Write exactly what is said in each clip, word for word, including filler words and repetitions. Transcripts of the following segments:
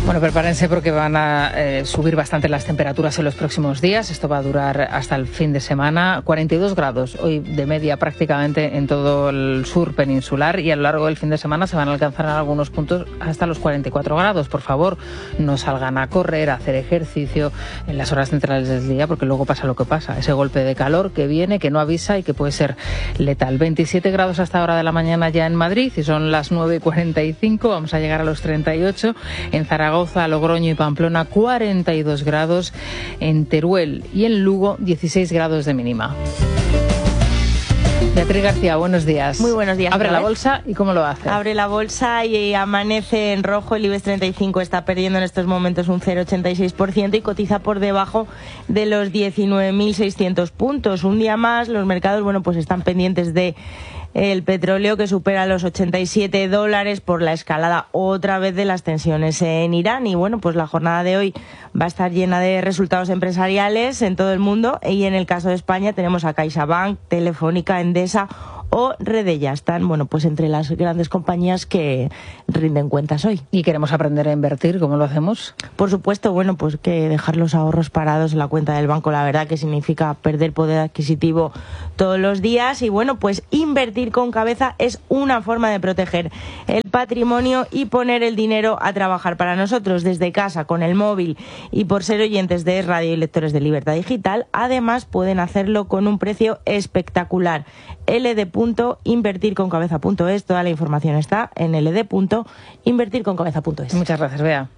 Bueno, prepárense porque van a eh, subir bastante las temperaturas en los próximos días. Esto va a durar hasta el fin de semana. cuarenta y dos grados hoy de media prácticamente en todo el sur peninsular, y a lo largo del fin de semana se van a alcanzar en algunos puntos hasta los cuarenta y cuatro grados. Por favor, no salgan a correr, a hacer ejercicio en las horas centrales del día, porque luego pasa lo que pasa. Ese golpe de calor que viene, que no avisa y que puede ser letal. veintisiete grados hasta hora de la mañana ya en Madrid, y son las nueve y cuarenta y cinco. Vamos a llegar a los treinta y ocho. En Zaragoza, Logroño y Pamplona, cuarenta y dos grados. En Teruel y en Lugo, dieciséis grados de mínima. Beatriz García, buenos días. Muy buenos días. Abre la bolsa y ¿cómo lo hace? Abre la bolsa y amanece en rojo. El IBEX treinta y cinco está perdiendo en estos momentos un cero coma ochenta y seis por ciento y cotiza por debajo de los diecinueve mil seiscientos puntos. Un día más los mercados, bueno, pues están pendientes de el petróleo, que supera los ochenta y siete dólares por la escalada otra vez de las tensiones en Irán. Y bueno, pues la jornada de hoy va a estar llena de resultados empresariales en todo el mundo, y en el caso de España tenemos a CaixaBank, Telefónica, Endesa o Redella. Están, bueno, pues entre las grandes compañías que rinden cuentas hoy. ¿Y queremos aprender a invertir? ¿Cómo lo hacemos? Por supuesto, bueno, pues que dejar los ahorros parados en la cuenta del banco, la verdad que significa perder poder adquisitivo todos los días. Y bueno, pues invertir con cabeza es una forma de proteger el patrimonio y poner el dinero a trabajar para nosotros desde casa, con el móvil, y por ser oyentes de radio y lectores de Libertad Digital, además pueden hacerlo con un precio espectacular. L D punto invertir con cabeza punto es. Toda la información está en L D punto invertir con cabeza punto es. Muchas gracias, Bea.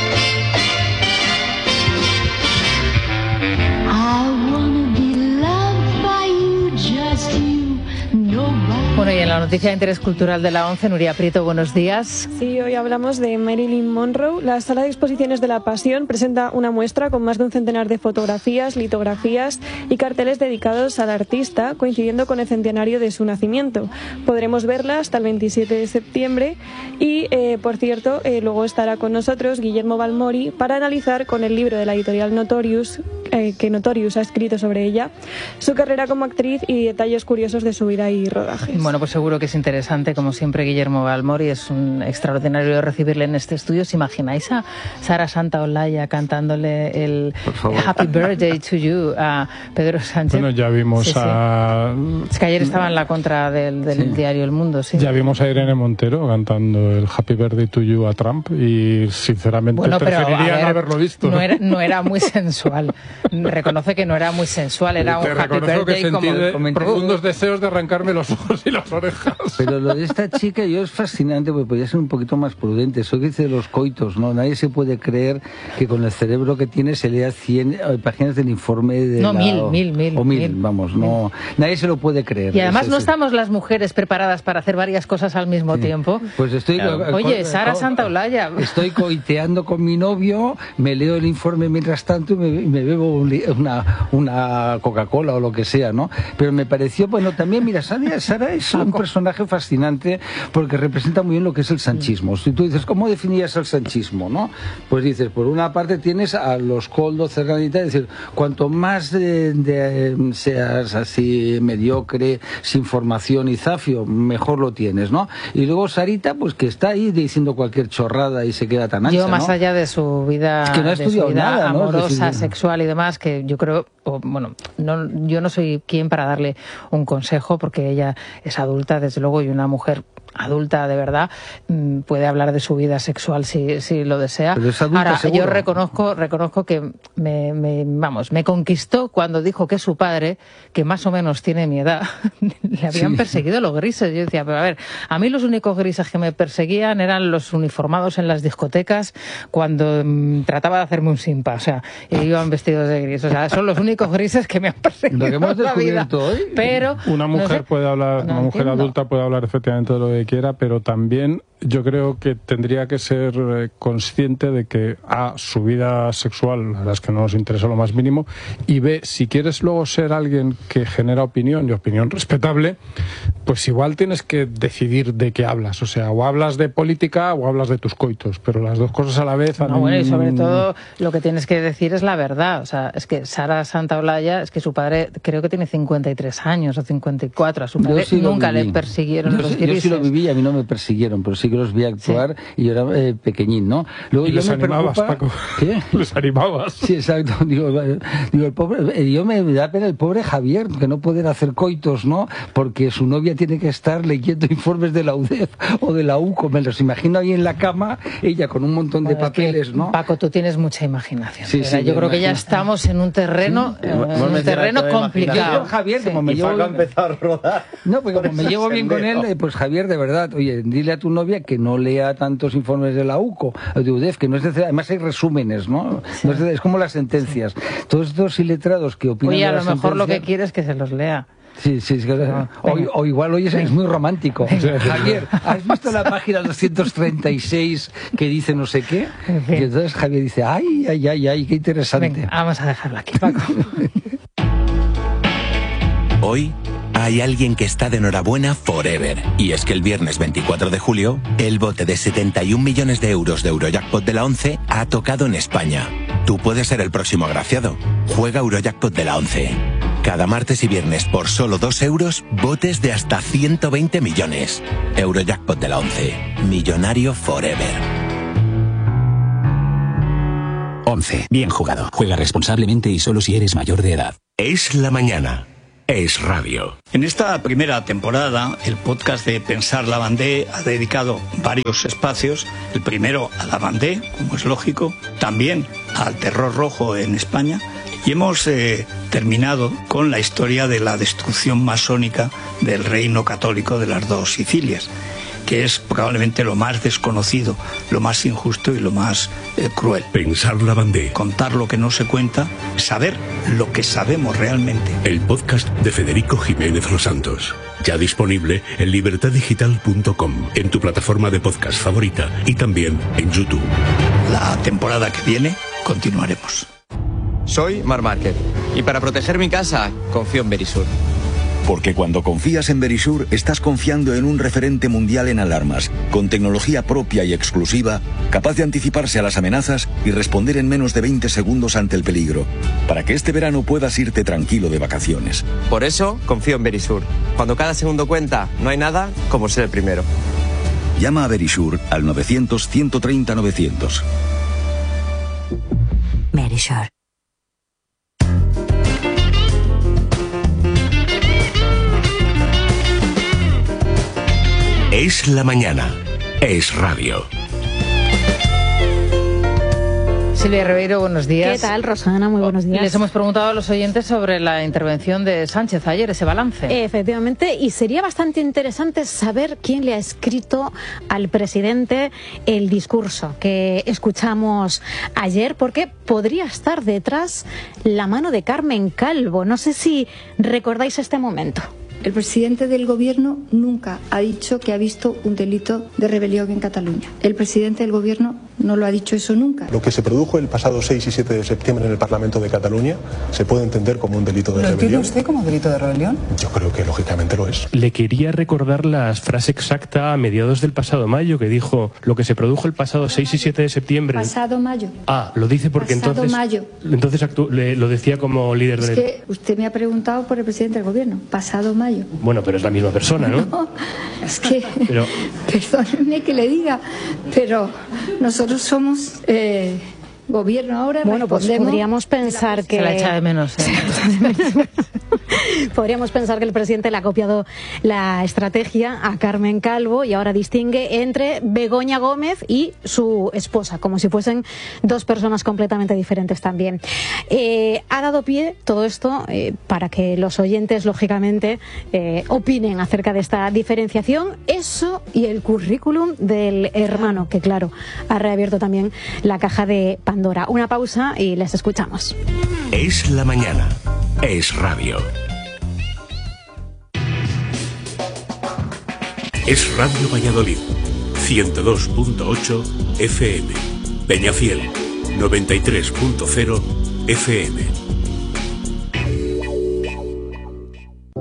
Bueno, y en la noticia de interés cultural de la ONCE, Nuria Prieto, buenos días. Sí, hoy hablamos de Marilyn Monroe. La Sala de Exposiciones de la Pasión presenta una muestra con más de un centenar de fotografías, litografías y carteles dedicados al artista, coincidiendo con el centenario de su nacimiento. Podremos verla hasta el veintisiete de septiembre y, eh, por cierto, eh, luego estará con nosotros Guillermo Balmori para analizar con el libro de la editorial Notorious, eh, que Notorious ha escrito sobre ella, su carrera como actriz y detalles curiosos de su vida y rodajes. Bueno, pues seguro que es interesante, como siempre, Guillermo Balmori. Es un extraordinario recibirle en este estudio. ¿Os imagináis a Sara Santaolalla cantándole el Happy Birthday to You a Pedro Sánchez? Bueno, ya vimos sí, sí. a... Es que ayer estaba en la contra del, del sí. diario El Mundo, sí. Ya vimos a Irene Montero cantando el Happy Birthday to You a Trump y, sinceramente, bueno, preferiría pero, ver, no haberlo visto. No era, no era muy sensual. Reconoce que no era muy sensual, era Te un Happy Birthday que como... como profundos deseos de arrancarme los ojos y las orejas. Pero lo de esta chica yo es fascinante, porque podría ser un poquito más prudente. Eso que dice de los coitos, ¿no? Nadie se puede creer que con el cerebro que tiene se lea cien páginas del informe de no, la... mil, mil, mil. O mil, mil vamos, mil. no... Nadie se lo puede creer. Y además es, no es, estamos las mujeres preparadas para hacer varias cosas al mismo sí. tiempo. Pues estoy... Claro. Oye, Sara Santaolalla. Estoy coiteando con mi novio, me leo el informe mientras tanto y me, me bebo un, una, una Coca-Cola o lo que sea, ¿no? Pero me pareció, bueno, también, mira, Sara, Sara es un personaje fascinante porque representa muy bien lo que es el sanchismo. Si tú dices, ¿cómo definirías el sanchismo, no? Pues dices, por una parte tienes a los Koldo, Cerdanita, es decir, cuanto más de, de, seas así mediocre, sin formación y zafio, mejor lo tienes, ¿no? Y luego Sarita, pues que está ahí diciendo cualquier chorrada y se queda tan ancha, yo más ¿no? allá de su vida, es que no ha de su vida nada, amorosa, ¿no? Es decir, sexual y demás, que yo creo, o, bueno, no, yo no soy quien para darle un consejo, porque ella es adulta, desde luego, y una mujer adulta de verdad puede hablar de su vida sexual si, si lo desea. Pero es adulta, ahora seguro. Yo reconozco reconozco que me, me vamos me conquistó cuando dijo que su padre, que más o menos tiene mi edad, le habían sí. perseguido los grises. Yo decía, pero a ver, a mí los únicos grises que me perseguían eran los uniformados en las discotecas cuando mmm, trataba de hacerme un simpa, o sea, iban vestidos de gris, o sea, son los únicos grises que me han perseguido lo que hemos la vida. Hoy. Pero una mujer no sé, puede hablar, no una mujer entiendo. adulta puede hablar efectivamente de lo que quiera, pero también yo creo que tendría que ser eh, consciente de que A, su vida sexual, la verdad es que no nos interesa lo más mínimo, y B, si quieres luego ser alguien que genera opinión y opinión respetable, pues igual tienes que decidir de qué hablas, o sea, o hablas de política o hablas de tus coitos, pero las dos cosas a la vez... No, bueno, y sobre todo lo que tienes que decir es la verdad, o sea, es que Sara Santaolalla, es que su padre creo que tiene cincuenta y tres años o cincuenta y cuatro, a su padre sí nunca le persiguieron yo los sí, grises. Yo sí lo viví y a mí no me persiguieron, pero sí sí que los vi actuar sí. y yo era eh, pequeñín, ¿no? Luego y yo les me animabas, preocupa... Paco. ¿Qué? Les animabas. Sí, exacto. Digo, digo el pobre, yo me da pena el pobre Javier, que no poder hacer coitos, ¿no? Porque su novia tiene que estar leyendo informes de la U D E F o de la U C O. Me los imagino ahí en la cama, ella con un montón de bueno, papeles, ¿no? Paco, tú tienes mucha imaginación. Sí, sí, yo creo que ya estamos en un terreno, sí. eh, en un terreno complicado. Yo, Javier, como sí. me y llevo Paco ha empezado a rodar. No, pues como me llevo bien con él, pues Javier, de verdad, oye, dile a tu novia que no lea tantos informes de la U C O, de U D E F, que no es necesario. Además hay resúmenes, ¿no? Sí. no es, es como las sentencias. Sí. Todos estos iletrados que opinan Oye, a de lo la mejor sentencia... lo que quiere es que se los lea. Sí, sí, es que, o, o igual hoy es, es muy romántico. Javier, ¿has visto la página doscientos treinta y seis que dice no sé qué? Y entonces Javier dice, ay, ay, ay, ay, qué interesante. Venga, vamos a dejarlo aquí, Paco. Hoy hay alguien que está de enhorabuena forever. Y es que el viernes veinticuatro de julio, el bote de setenta y un millones de euros de Eurojackpot de la ONCE ha tocado en España. Tú puedes ser el próximo agraciado. Juega Eurojackpot de la ONCE. Cada martes y viernes por solo dos euros, botes de hasta ciento veinte millones. Eurojackpot de la ONCE. Millonario forever. ONCE. Bien jugado. Juega responsablemente y solo si eres mayor de edad. Es la mañana. Es radio. En esta primera temporada, el podcast de Pensar Lavandé ha dedicado varios espacios. El primero a Lavandé, como es lógico, también al terror rojo en España. Y hemos eh, terminado con la historia de la destrucción masónica del reino católico de las dos Sicilias, que es probablemente lo más desconocido, lo más injusto y lo más eh, cruel. Pensar Lavandé. Contar lo que no se cuenta, saber lo que sabemos realmente. El podcast de Federico Jiménez Los Santos. Ya disponible en libertad digital punto com, en tu plataforma de podcast favorita y también en YouTube. La temporada que viene continuaremos. Soy Marc Márquez y para proteger mi casa confío en Verisur. Porque cuando confías en Verisur, estás confiando en un referente mundial en alarmas, con tecnología propia y exclusiva, capaz de anticiparse a las amenazas y responder en menos de veinte segundos ante el peligro, para que este verano puedas irte tranquilo de vacaciones. Por eso confío en Verisur. Cuando cada segundo cuenta, no hay nada como ser el primero. Llama a Verisur al novecientos, ciento treinta, novecientos. Verisur. Es la mañana. Es radio. Silvia Ribeiro, buenos días. ¿Qué tal, Rosana? Muy buenos días. Les hemos preguntado a los oyentes sobre la intervención de Sánchez ayer, ese balance. Efectivamente, y sería bastante interesante saber quién le ha escrito al presidente el discurso que escuchamos ayer, porque podría estar detrás la mano de Carmen Calvo. No sé si recordáis este momento. El presidente del Gobierno nunca ha dicho que ha visto un delito de rebelión en Cataluña. El presidente del Gobierno no lo ha dicho eso nunca. Lo que se produjo el pasado seis y siete de septiembre en el Parlamento de Cataluña se puede entender como un delito de ¿Lo rebelión. ¿Lo entiende usted como delito de rebelión? Yo creo que lógicamente lo es. Le quería recordar la frase exacta a mediados del pasado mayo, que dijo lo que se produjo el pasado seis y siete de septiembre. Pasado mayo. Ah, lo dice porque pasado entonces... mayo. Entonces actu le, lo decía como líder es del... Es que usted me ha preguntado por el presidente del Gobierno. Pasado mayo. Bueno, pero es la misma persona, ¿no? No, es que, pero... perdónenme que le diga, pero nosotros somos eh, gobierno ahora. Bueno, pues podríamos pensar que... Se la echa de menos. ¿eh? Podríamos pensar que el presidente le ha copiado la estrategia a Carmen Calvo y ahora distingue entre Begoña Gómez y su esposa, como si fuesen dos personas completamente diferentes también. Eh, ha dado pie todo esto eh, para que los oyentes, lógicamente, eh, opinen acerca de esta diferenciación, eso y el currículum del hermano, que claro, ha reabierto también la caja de Pandora. Una pausa y les escuchamos. Es la mañana. Es radio. Es Radio Valladolid, ciento dos punto ocho F M. Peñafiel, noventa y tres punto cero F M.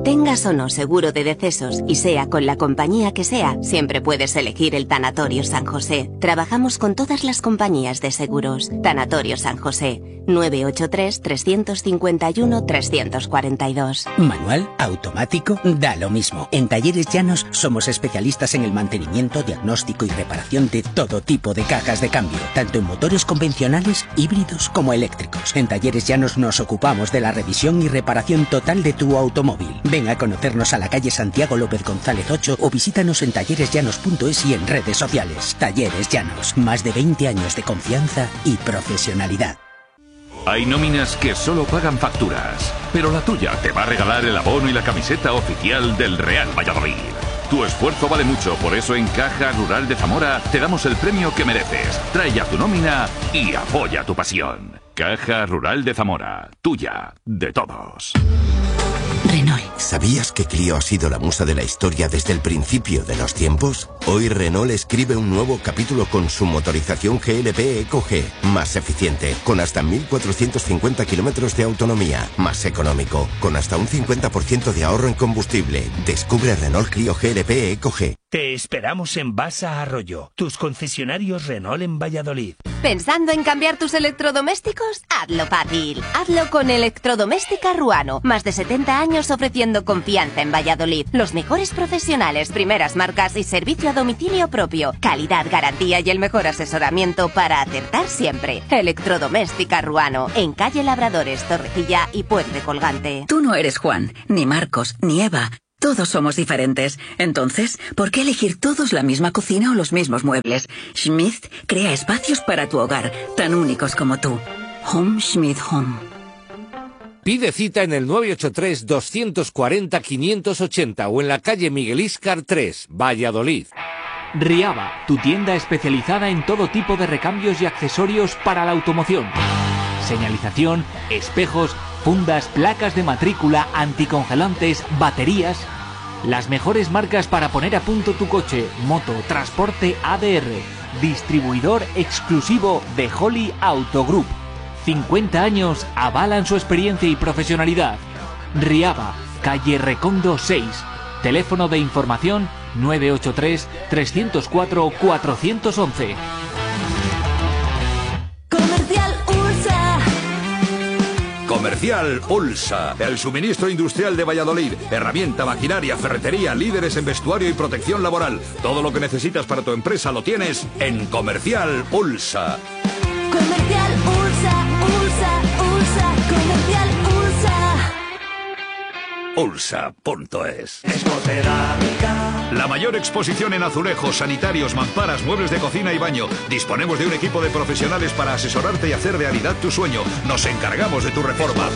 Tengas o no seguro de decesos y sea con la compañía que sea, siempre puedes elegir el Tanatorio San José. Trabajamos con todas las compañías de seguros. Tanatorio San José, nueve ocho tres, tres cinco uno, tres cuatro dos. Manual, automático, da lo mismo. En Talleres Llanos somos especialistas en el mantenimiento, diagnóstico y reparación de todo tipo de cajas de cambio, tanto en motores convencionales, híbridos como eléctricos. En Talleres Llanos nos ocupamos de la revisión y reparación total de tu automóvil. Ven a conocernos a la calle Santiago López González ocho o visítanos en talleres llanos punto es y en redes sociales. Talleres Llanos, más de veinte años de confianza y profesionalidad. Hay nóminas que solo pagan facturas, pero la tuya te va a regalar el abono y la camiseta oficial del Real Valladolid. Tu esfuerzo vale mucho, por eso en Caja Rural de Zamora te damos el premio que mereces. Trae ya tu nómina y apoya tu pasión. Caja Rural de Zamora, tuya, de todos. Renault. ¿Sabías que Clio ha sido la musa de la historia desde el principio de los tiempos? Hoy Renault escribe un nuevo capítulo con su motorización G L P Eco G, más eficiente, con hasta mil cuatrocientos cincuenta kilómetros de autonomía, más económico, con hasta un cincuenta por ciento de ahorro en combustible. Descubre Renault Clio G L P Eco G. Te esperamos en Basa Arroyo, tus concesionarios Renault en Valladolid. ¿Pensando en cambiar tus electrodomésticos? Hazlo fácil. Hazlo con Electrodoméstica Ruano. Más de setenta años ofreciendo confianza en Valladolid. Los mejores profesionales, primeras marcas y servicio a domicilio propio. Calidad, garantía y el mejor asesoramiento para acertar siempre. Electrodoméstica Ruano. En calle Labradores, Torrecilla y Puente Colgante. Tú no eres Juan, ni Marcos, ni Eva. Todos somos diferentes. Entonces, ¿por qué elegir todos la misma cocina o los mismos muebles? Schmidt crea espacios para tu hogar, tan únicos como tú. Home Schmidt Home. Pide cita en el nueve ocho tres, dos cuatro cero, cinco ocho cero o en la calle Miguel Íscar tres, Valladolid. Riaba, tu tienda especializada en todo tipo de recambios y accesorios para la automoción. Señalización, espejos, fundas, placas de matrícula, anticongelantes, baterías. Las mejores marcas para poner a punto tu coche, moto, transporte A D R. Distribuidor exclusivo de Holly Auto Group. cincuenta años avalan su experiencia y profesionalidad. Riaba, calle Recondo seis. Teléfono de información nueve ocho tres, tres cero cuatro, cuatro uno uno. Comercial Ulsa, el suministro industrial de Valladolid, herramienta, maquinaria, ferretería, líderes en vestuario y protección laboral. Todo lo que necesitas para tu empresa lo tienes en Comercial Ulsa. Comercial Ulsa, Ulsa, Ulsa, Comercial Ulsa. Ulsa punto es. La mayor exposición en azulejos, sanitarios, mamparas, muebles de cocina y baño. Disponemos de un equipo de profesionales para asesorarte y hacer realidad tu sueño. Nos encargamos de tu reforma.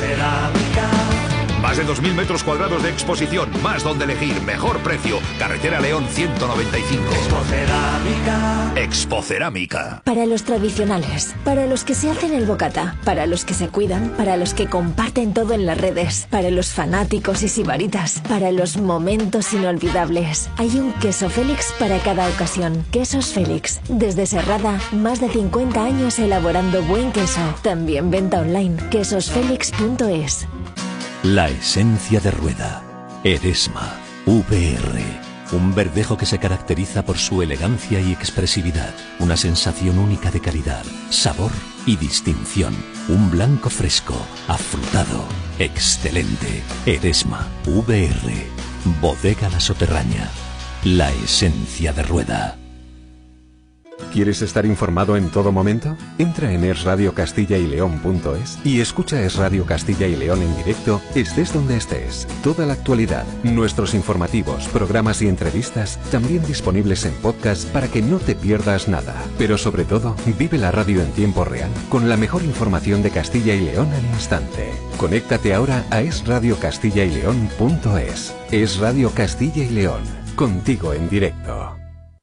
Más de dos mil metros cuadrados de exposición, más donde elegir, mejor precio. Carretera León ciento noventa y cinco. Expocerámica. Expocerámica. Para los tradicionales, para los que se hacen el bocata, para los que se cuidan, para los que comparten todo en las redes, para los fanáticos y sibaritas, para los momentos inolvidables. Hay un queso Félix para cada ocasión. Quesos Félix. Desde Serrada, más de cincuenta años elaborando buen queso. También venta online. quesos félix punto es. La esencia de Rueda. Eresma. V R. Un verdejo que se caracteriza por su elegancia y expresividad. Una sensación única de calidad, sabor y distinción. Un blanco fresco, afrutado, excelente. Eresma. V R. Bodega La Soterraña. La esencia de Rueda. ¿Quieres estar informado en todo momento? Entra en es radio castilla y león punto es y escucha Es Radio Castilla y León en directo, estés donde estés. Toda la actualidad, nuestros informativos, programas y entrevistas, también disponibles en podcast para que no te pierdas nada. Pero sobre todo, vive la radio en tiempo real, con la mejor información de Castilla y León al instante. Conéctate ahora a es radio castilla y león punto es. Es Radio Castilla y León, contigo en directo.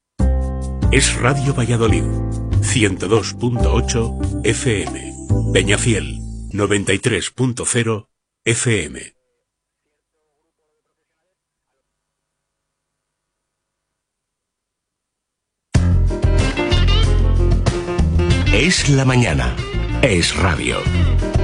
Es Radio Valladolid, ciento dos punto ocho F M. Peñafiel, noventa y tres punto cero F M. Es la mañana. Es radio.